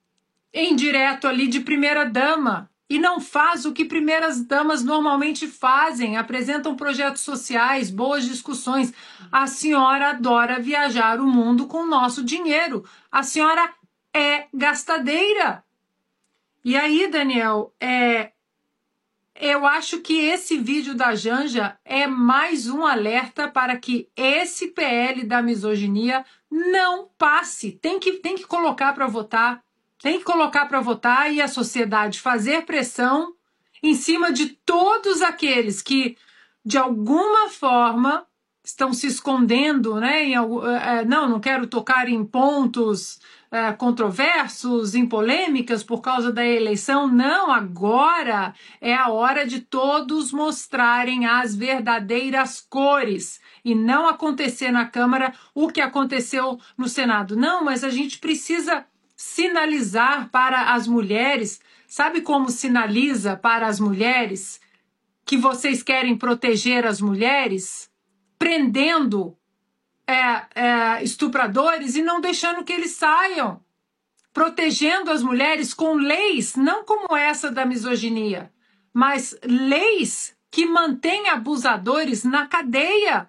indireto ali de primeira-dama e não faz o que primeiras-damas normalmente fazem, apresentam projetos sociais, boas discussões. A senhora adora viajar o mundo com o nosso dinheiro. A senhora é gastadeira. E aí, Daniel, é, eu acho que esse vídeo da Janja é mais um alerta para que esse P L da misoginia não passe. Tem que, tem que colocar para votar. Tem que colocar para votar e a sociedade fazer pressão em cima de todos aqueles que, de alguma forma, estão se escondendo, né? Em, é, não, não quero tocar em pontos é, controversos, em polêmicas por causa da eleição. Não, agora é a hora de todos mostrarem as verdadeiras cores e não acontecer na Câmara o que aconteceu no Senado. Não, mas a gente precisa sinalizar para as mulheres. Sabe como sinaliza para as mulheres que vocês querem proteger as mulheres? Prendendo é, é, estupradores e não deixando que eles saiam. Protegendo as mulheres com leis, não como essa da misoginia, mas leis que mantêm abusadores na cadeia.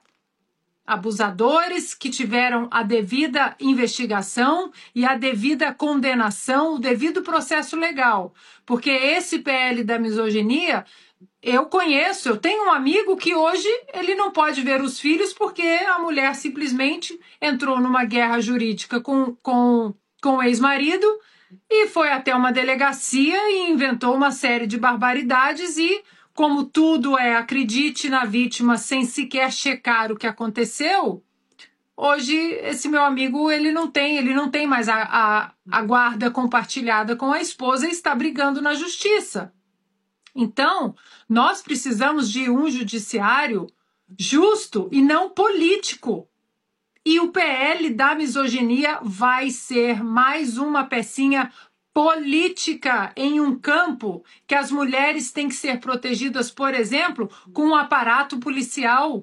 Abusadores que tiveram a devida investigação e a devida condenação, o devido processo legal. Porque esse P L da misoginia, eu conheço, eu tenho um amigo que hoje ele não pode ver os filhos porque a mulher simplesmente entrou numa guerra jurídica com, com, com o ex-marido e foi até uma delegacia e inventou uma série de barbaridades e, como tudo é, acredite na vítima sem sequer checar o que aconteceu, hoje esse meu amigo ele não tem, ele não tem mais a, a, a guarda compartilhada com a esposa e está brigando na justiça. Então, nós precisamos de um judiciário justo e não político. E o P L da misoginia vai ser mais uma pecinha política em um campo que as mulheres têm que ser protegidas, por exemplo, com um aparato policial,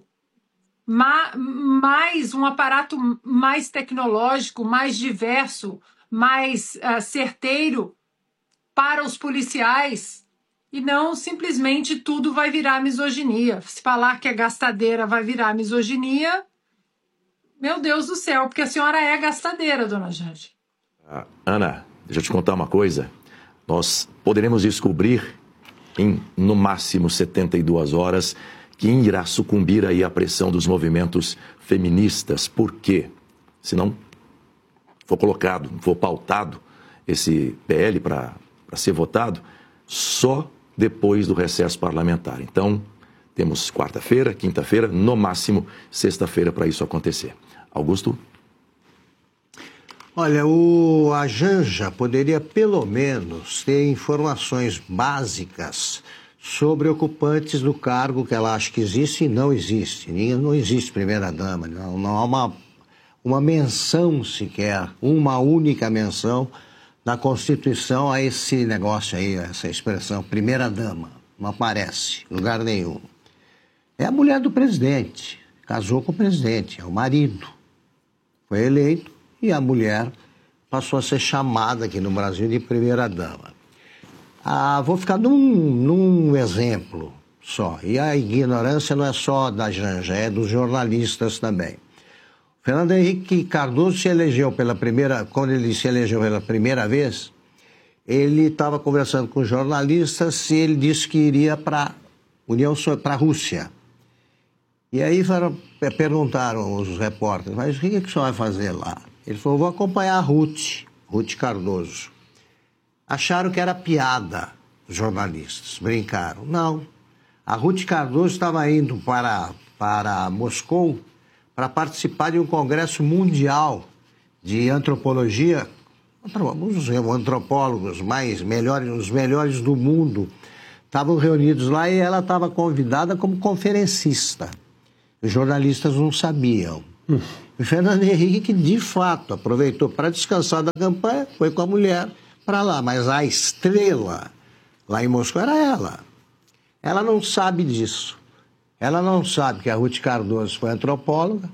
mais um aparato mais tecnológico, mais diverso, mais uh, certeiro para os policiais. E não simplesmente tudo vai virar misoginia. Se falar que é gastadeira vai virar misoginia, meu Deus do céu, porque a senhora é gastadeira, dona Janja. Ah, Ana, deixa eu te contar uma coisa. Nós poderemos descobrir em, no máximo, setenta e duas horas quem irá sucumbir aí à pressão dos movimentos feministas. Por quê? Se não for colocado, for pautado esse P L para ser votado, só depois do recesso parlamentar. Então, temos quarta-feira, quinta-feira, no máximo sexta-feira para isso acontecer. Augusto? Olha, o, a Janja poderia pelo menos ter informações básicas sobre ocupantes do cargo que ela acha que existe e não existe. Não existe primeira-dama, não, não há uma, uma menção sequer, uma única menção na Constituição a esse negócio aí, essa expressão, primeira-dama. Não aparece em lugar nenhum. É a mulher do presidente, casou com o presidente, é o marido. Foi eleito e a mulher passou a ser chamada aqui no Brasil de primeira-dama. Ah, vou ficar num, num exemplo só. E a ignorância não é só da Janja, é dos jornalistas também. Fernando Henrique Cardoso se elegeu pela primeira, quando ele se elegeu pela primeira vez, ele estava conversando com jornalistas e ele disse que iria para União, para a Rússia. E aí foram, perguntaram os repórteres, mas o que, que o senhor vai fazer lá? Ele falou, vou acompanhar a Ruth, Ruth Cardoso. Acharam que era piada, os jornalistas, brincaram. Não, a Ruth Cardoso estava indo para, para Moscou para participar de um congresso mundial de antropologia. Os antropólogos mais melhores, os melhores do mundo estavam reunidos lá e ela estava convidada como conferencista. Os jornalistas não sabiam. Hum. E Fernando Henrique, de fato, aproveitou para descansar da campanha, foi com a mulher para lá. Mas a estrela lá em Moscou era ela. Ela não sabe disso. Ela não sabe que a Ruth Cardoso foi antropóloga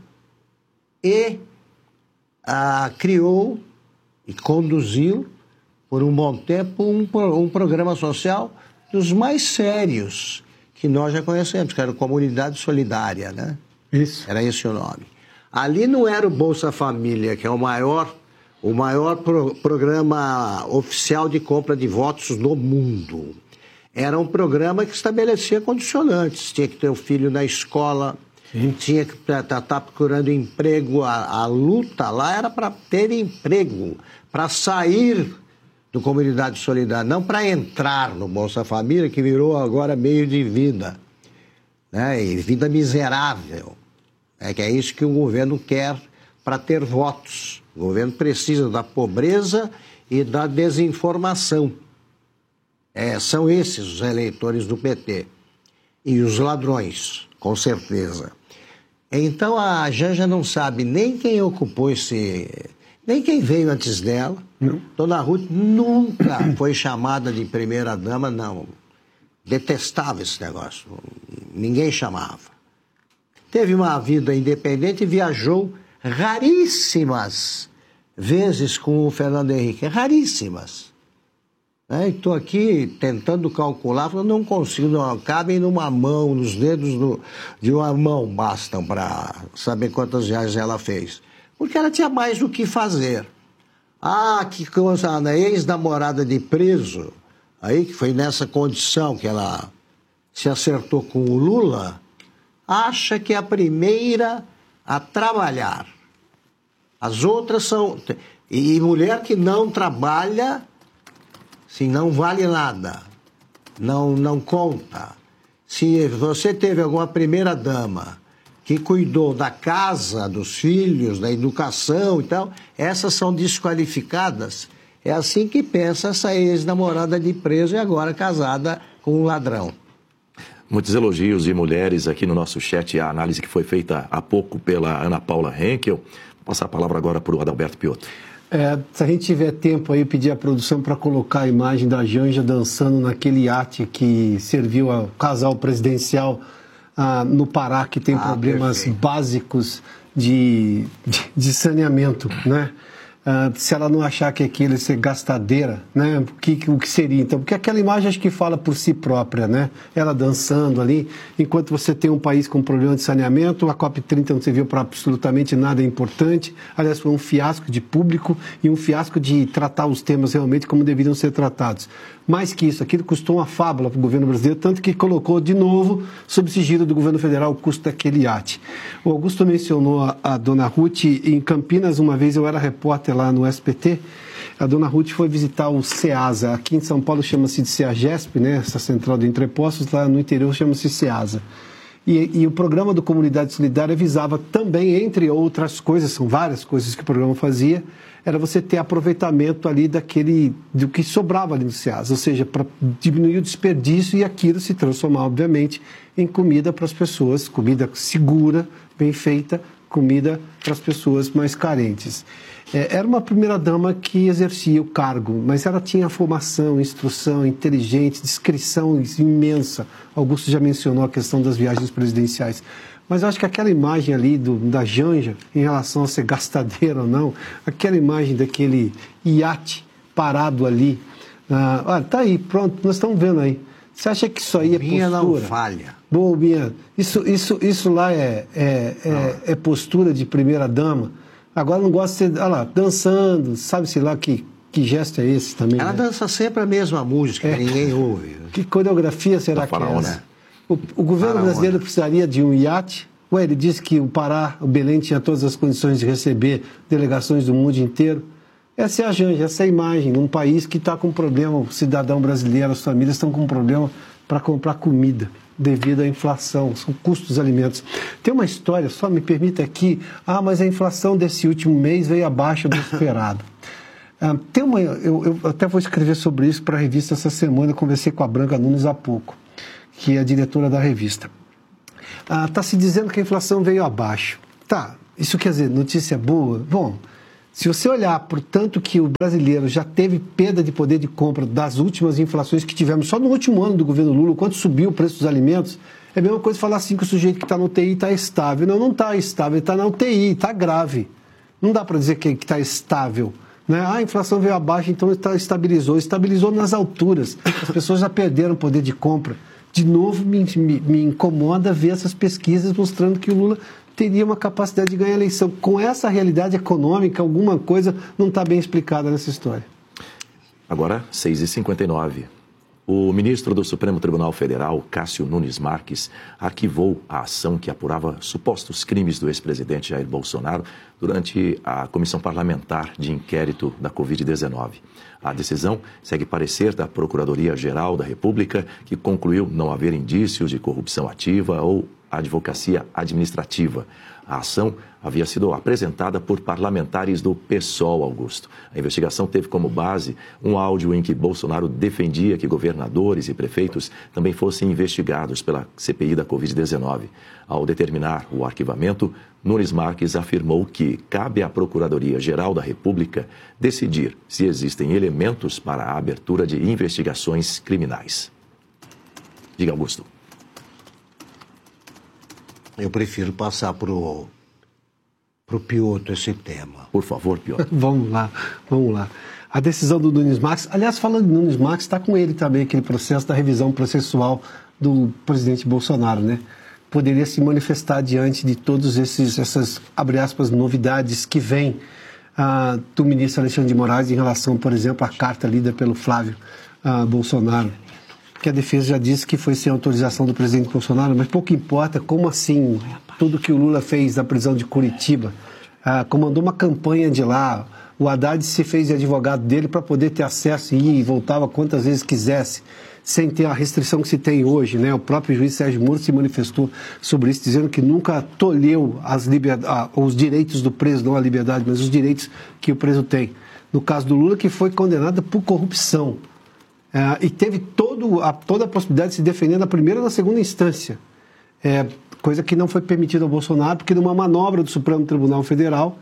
e ah, criou e conduziu, por um bom tempo, um, um programa social dos mais sérios que nós já conhecemos, que era a Comunidade Solidária, né? Isso. Era esse o nome. Ali não era o Bolsa Família, que é o maior, o maior pro, programa oficial de compra de votos do mundo. Era um programa que estabelecia condicionantes. Tinha que ter o filho na escola, sim, tinha que estar tá procurando emprego. A, a luta lá era para ter emprego, para sair do Comunidade Solidária, não para entrar no Bolsa Família, que virou agora meio de vida, né? E vida miserável. É que é isso que o governo quer para ter votos. O governo precisa da pobreza e da desinformação. É, são esses os eleitores do P T. E os ladrões, com certeza. Então a Janja não sabe nem quem ocupou esse... nem quem veio antes dela. Não. Dona Ruth nunca foi chamada de primeira-dama, não. Detestava esse negócio. Ninguém chamava. Teve uma vida independente e viajou raríssimas vezes com o Fernando Henrique. Raríssimas. Estou aqui tentando calcular, não consigo, não, cabem numa mão, nos dedos do, de uma mão bastam para saber quantas viagens ela fez. Porque ela tinha mais do que fazer. Ah, que coisa, a ex-namorada de preso, aí que foi nessa condição que ela se acertou com o Lula, acha que é a primeira a trabalhar. As outras são... E mulher que não trabalha... Sim, não vale nada, não, não conta. Se você teve alguma primeira-dama que cuidou da casa, dos filhos, da educação e tal, essas são desqualificadas. É assim que pensa essa ex-namorada de preso e agora casada com um ladrão. Muitos elogios de mulheres aqui no nosso chat, a análise que foi feita há pouco pela Ana Paula Henkel. Vou passar a palavra agora para o Adalberto Piotto. É, se a gente tiver tempo aí, pedir a produção para colocar a imagem da Janja dançando naquele iate que serviu ao casal presidencial ah, no Pará, que tem ah, problemas perfeito. básicos de, de, de saneamento, né? Ah, se ela não achar que aquilo é ser gastadeira, né? O que, o que seria então? Porque aquela imagem acho que fala por si própria, né? Ela dançando ali, enquanto você tem um país com problema de saneamento, a COP trinta não serviu para absolutamente nada importante. Aliás, foi um fiasco de público e um fiasco de tratar os temas realmente como deveriam ser tratados. Mais que isso, aquilo custou uma fábula para o governo brasileiro, tanto que colocou de novo, sob sigilo do governo federal, o custo daquele iate. O Augusto mencionou a, a dona Ruth. Em Campinas, uma vez eu era repórter lá no S P T, a dona Ruth foi visitar o SEASA. Aqui em São Paulo chama-se de SEAGESP, né? Essa central de entrepostos, lá no interior chama-se SEASA. E, e o programa do Comunidade Solidária visava também, entre outras coisas, são várias coisas que o programa fazia, era você ter aproveitamento ali daquele, do que sobrava ali no SEASA, ou seja, para diminuir o desperdício e aquilo se transformar, obviamente, em comida para as pessoas, comida segura, bem feita, comida para as pessoas mais carentes. É, era uma primeira-dama que exercia o cargo, mas ela tinha formação, instrução, inteligente, discrição imensa. Augusto já mencionou a questão das viagens presidenciais. Mas eu acho que aquela imagem ali do, da Janja, em relação a ser gastadeira ou não, aquela imagem daquele iate parado ali, ah, olha, tá aí, pronto, nós estamos vendo aí. Você acha que isso aí é Minha postura? não falha. Bom, Binha, isso, isso, isso lá é, é, é, é postura de primeira-dama. Agora não gosta de ser, olha lá, dançando, sabe-se lá que, que gesto é esse também. Ela né? dança sempre a mesma música, É. que ninguém ouve. Que coreografia será Da que é faraona. essa? O, o governo Faraona. brasileiro precisaria de um iate? Ué, ele disse que o Pará, o Belém tinha todas as condições de receber delegações do mundo inteiro. Essa é a Janja, essa é a imagem de um país que está com problema, o cidadão brasileiro, as famílias estão com problema para comprar comida devido à inflação, são custos dos alimentos. Tem uma história, só me permita aqui, ah, mas a inflação desse último mês veio abaixo do esperado. Ah, tem uma, eu, eu até vou escrever sobre isso para a revista essa semana, eu conversei com a Branca Nunes há pouco, que é a diretora da revista. Está se dizendo que a inflação veio abaixo. Tá, isso quer dizer notícia boa? Bom, se você olhar por tanto que o brasileiro já teve perda de poder de compra das últimas inflações que tivemos só no último ano do governo Lula, quanto subiu o preço dos alimentos, é a mesma coisa falar assim que o sujeito que está na U T I está estável. Não, não está estável, ele está na U T I, está grave. Não dá para dizer que está estável. Né? Ah, a inflação veio abaixo, então está, estabilizou. Estabilizou nas alturas. As pessoas já perderam poder de compra. De novo, me, me, me incomoda ver essas pesquisas mostrando que o Lula teria uma capacidade de ganhar a eleição. Com essa realidade econômica, alguma coisa não está bem explicada nessa história. Agora, seis e cinquenta e nove. O ministro do Supremo Tribunal Federal, Cássio Nunes Marques, arquivou a ação que apurava supostos crimes do ex-presidente Jair Bolsonaro durante a comissão parlamentar de inquérito da covid dezenove. A decisão segue parecer da Procuradoria-Geral da República, que concluiu não haver indícios de corrupção ativa ou advocacia administrativa. A ação havia sido apresentada por parlamentares do PSOL, Augusto. A investigação teve como base um áudio em que Bolsonaro defendia que governadores e prefeitos também fossem investigados pela C P I da covid dezenove. Ao determinar o arquivamento, Nunes Marques afirmou que cabe à Procuradoria-Geral da República decidir se existem elementos para a abertura de investigações criminais. Diga, Augusto. Eu prefiro passar para o Piotr esse tema. Por favor, Piotr. Vamos lá, vamos lá. A decisão do Nunes Marques, aliás, falando de Nunes Marques, está com ele também aquele processo da revisão processual do presidente Bolsonaro, né? Poderia se manifestar diante de todos esses, essas, abre aspas, novidades que vêm ah, do ministro Alexandre de Moraes em relação, por exemplo, à carta lida pelo Flávio ah, Bolsonaro, que a defesa já disse que foi sem autorização do presidente Bolsonaro, mas pouco importa, como assim, tudo que o Lula fez na prisão de Curitiba, ah, comandou uma campanha de lá, o Haddad se fez de advogado dele para poder ter acesso e ir e voltava quantas vezes quisesse, sem ter a restrição que se tem hoje, né? O próprio juiz Sérgio Moro se manifestou sobre isso, dizendo que nunca tolheu as liber... ah, os direitos do preso, não a liberdade, mas os direitos que o preso tem. No caso do Lula, que foi condenado por corrupção. É, e teve todo a, toda a possibilidade de se defender na primeira e na segunda instância. É, coisa que não foi permitida ao Bolsonaro, porque numa manobra do Supremo Tribunal Federal,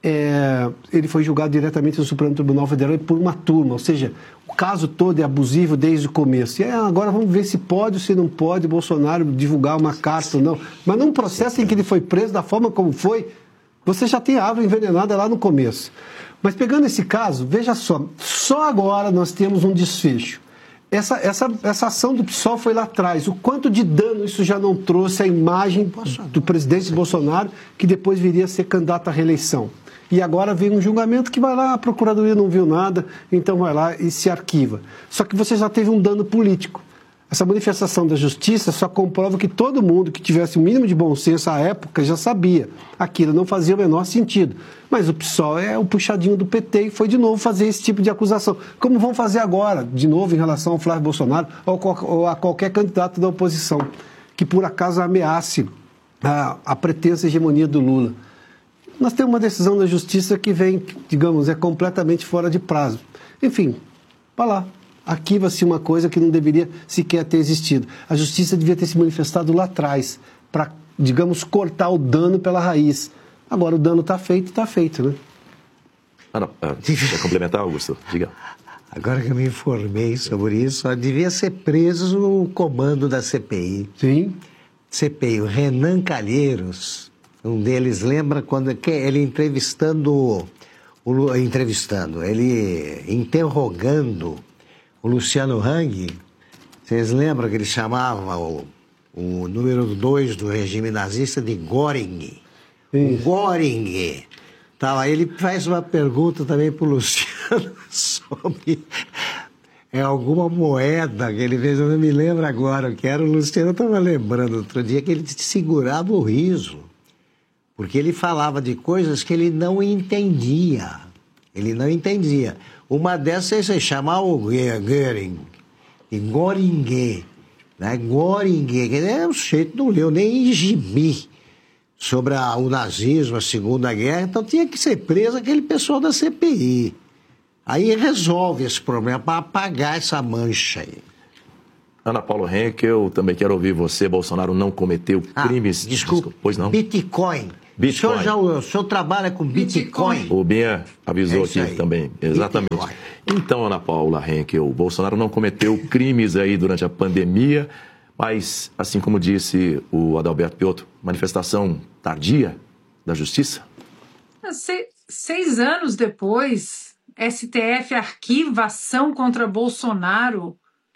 é, ele foi julgado diretamente no Supremo Tribunal Federal por uma turma, ou seja, o caso todo é abusivo desde o começo. E é, agora vamos ver se pode ou se não pode Bolsonaro divulgar uma carta ou não. Mas num processo em que ele foi preso da forma como foi, você já tem a árvore envenenada lá no começo. Mas pegando esse caso, veja só, só agora nós temos um desfecho. Essa, essa, essa ação do PSOL foi lá atrás. O quanto de dano isso já não trouxe à imagem do presidente Bolsonaro, que depois viria a ser candidato à reeleição. E agora vem um julgamento que vai lá, a Procuradoria não viu nada, então vai lá e se arquiva. Só que você já teve um dano político. Essa manifestação da justiça só comprova que todo mundo que tivesse o mínimo de bom senso à época já sabia. Aquilo não fazia o menor sentido. Mas o PSOL é o puxadinho do P T e foi de novo fazer esse tipo de acusação. Como vão fazer agora, de novo, em relação ao Flávio Bolsonaro ou a qualquer candidato da oposição, que por acaso ameace a, a pretensa hegemonia do Lula. Nós temos uma decisão da justiça que vem, digamos, é completamente fora de prazo. Enfim, vai lá. Arquiva-se uma coisa que não deveria sequer ter existido. A justiça devia ter se manifestado lá atrás, para, digamos, cortar o dano pela raiz. Agora o dano está feito, está feito, né? Ah, não. Ah, quer complementar, Augusto? Diga. Agora que eu me informei sobre isso, devia ser preso o comando da C P I. Sim. C P I, o Renan Calheiros, um deles, lembra quando ele entrevistando, o, entrevistando, ele interrogando o Luciano Hang, Vocês lembram que ele chamava o, o número dois do regime nazista de Göring? O Göring. Tá, aí ele faz uma pergunta também para o Luciano sobre é, alguma moeda que ele fez, eu não me lembro agora o que era. O Luciano estava lembrando outro dia que ele segurava o riso, porque ele falava de coisas que ele não entendia. Ele não entendia. Uma dessas é chamar o Göring, de Göring, né? Göring, que é um jeito não leu nem em gibi sobre a, o nazismo, a Segunda Guerra, então tinha que ser preso aquele pessoal da C P I. Aí resolve esse problema para apagar essa mancha aí. Ana Paula Henkel, também quero ouvir você. Bolsonaro não cometeu crimes... Ah, desculpa, pois não? Bitcoin. Bitcoin. O senhor, já, o senhor trabalha com Bitcoin? O Binha avisou é aqui aí. também. Exatamente. Bitcoin. Então, Ana Paula Henkel, o Bolsonaro não cometeu crimes aí durante a pandemia, mas, assim como disse o Adalberto Piotto, manifestação tardia da Justiça? Se, seis anos depois, S T F arquiva ação contra Bolsonaro.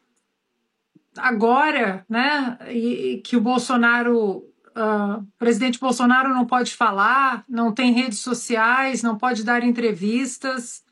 Agora, né, e, que o Bolsonaro... Uh, o presidente Bolsonaro não pode falar, não tem redes sociais, não pode dar entrevistas.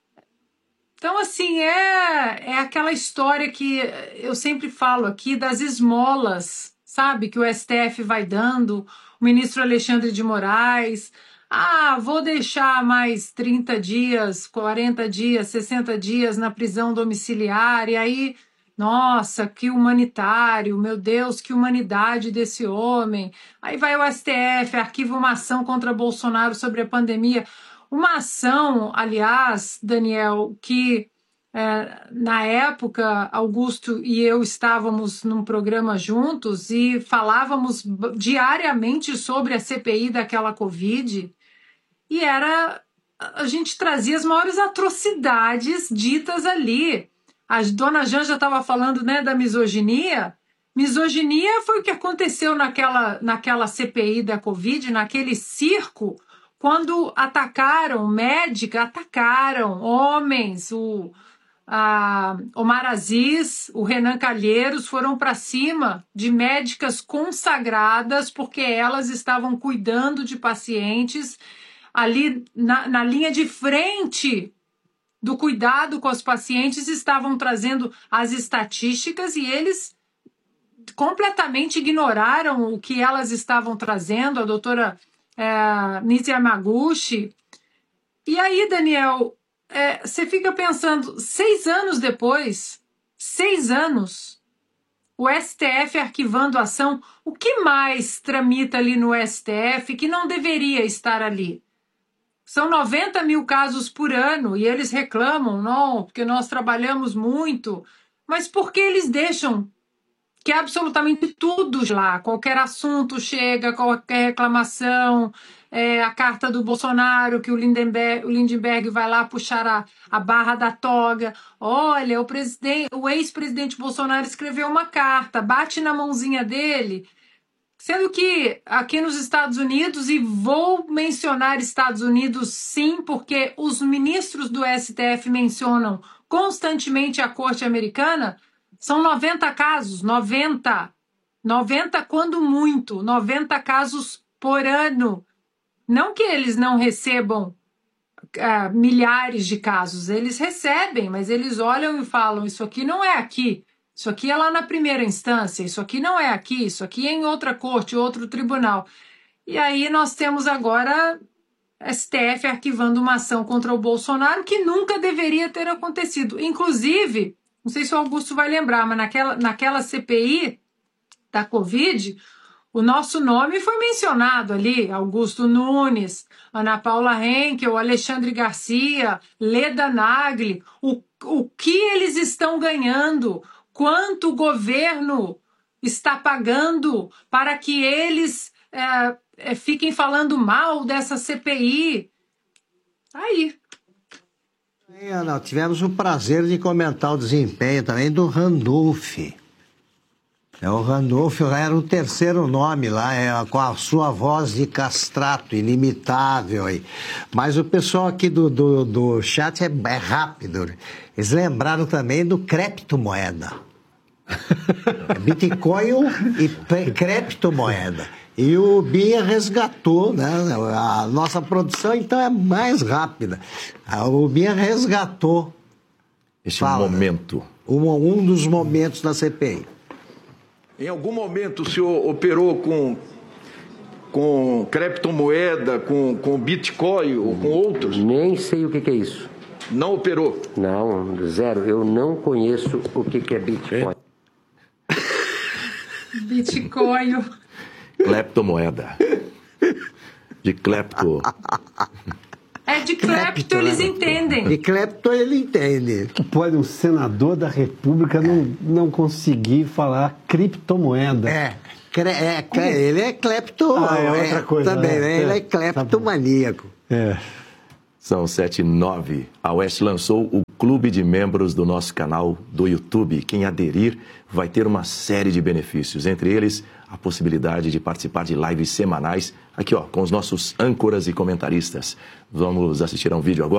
Então, assim, é, é aquela história que eu sempre falo aqui das esmolas, sabe? Que o S T F vai dando, o ministro Alexandre de Moraes. Ah, vou deixar mais trinta dias, quarenta dias, sessenta dias na prisão domiciliar, e aí... Nossa, que humanitário, meu Deus, que humanidade desse homem. Aí vai o S T F, arquiva uma ação contra Bolsonaro sobre a pandemia. Uma ação, aliás, Daniel, que é, na época Augusto e eu estávamos num programa juntos e falávamos diariamente sobre a C P I daquela Covid, e era, a gente trazia as maiores atrocidades ditas ali. A dona Janja estava falando, né, da misoginia. Misoginia foi o que aconteceu naquela, naquela C P I da Covid, naquele circo, quando atacaram médica, atacaram homens, o a Omar Aziz, o Renan Calheiros foram para cima de médicas consagradas porque elas estavam cuidando de pacientes ali na, na linha de frente do cuidado com os pacientes, estavam trazendo as estatísticas e eles completamente ignoraram o que elas estavam trazendo, a doutora é, Nise Yamaguchi. E aí, Daniel, é, você fica pensando, seis anos depois, seis anos, o S T F arquivando a ação, o que mais tramita ali no S T F que não deveria estar ali? São noventa mil casos por ano e eles reclamam, não, porque nós trabalhamos muito. Mas por que eles deixam que absolutamente tudo lá, qualquer assunto chega, qualquer reclamação, é, a carta do Bolsonaro, que o Lindenberg, o Lindenberg vai lá puxar a, a barra da toga. Olha, o, presidente, o ex-presidente Bolsonaro escreveu uma carta, bate na mãozinha dele. Sendo que aqui nos Estados Unidos, e vou mencionar Estados Unidos sim, porque os ministros do S T F mencionam constantemente a Corte Americana, são noventa casos, noventa. noventa quando muito, noventa casos por ano. Não que eles não recebam uh, milhares de casos, eles recebem, mas eles olham e falam, isso aqui não é aqui. Isso aqui é lá na primeira instância, isso aqui não é aqui, isso aqui é em outra corte, outro tribunal. E aí nós temos agora S T F arquivando uma ação contra o Bolsonaro que nunca deveria ter acontecido. Inclusive, não sei se o Augusto vai lembrar, mas naquela, naquela C P I da Covid, o nosso nome foi mencionado ali, Augusto Nunes, Ana Paula Henkel, Alexandre Garcia, Leda Nagli, o, o que eles estão ganhando, quanto o governo está pagando para que eles é, é, fiquem falando mal dessa C P I. Aí. É, Ana, tivemos o prazer de comentar o desempenho também do Randolph. É, o Randolph era o terceiro nome lá, é, com a sua voz de castrato, inimitável. Aí. Mas o pessoal aqui do, do, do chat é, é rápido. Eles lembraram também do criptomoeda. Bitcoin e criptomoeda. E o Binha resgatou, né? A nossa produção, então, é mais rápida. O Binha resgatou. Este Fala, momento. Um, um dos momentos da C P I. Em algum momento o senhor operou com, com criptomoeda, com, com Bitcoin ou com outros? Nem sei o que, que é isso. Não operou? Não, zero. Eu não conheço o que, que é Bitcoin. Bitcoin. Cleptomoeda. De clepto. É de clepto, eles entendem. De clepto ele entende. Que pode um senador da República não, não conseguir falar criptomoeda? É, é, ele é clepto. Ah, é outra coisa. Também, é, né? Ele é, é cleptomaníaco. É. São sete e nove. A Oeste lançou o clube de membros do nosso canal do YouTube. Quem aderir vai ter uma série de benefícios, entre eles a possibilidade de participar de lives semanais, aqui ó, com os nossos âncoras e comentaristas. Vamos assistir a um vídeo agora.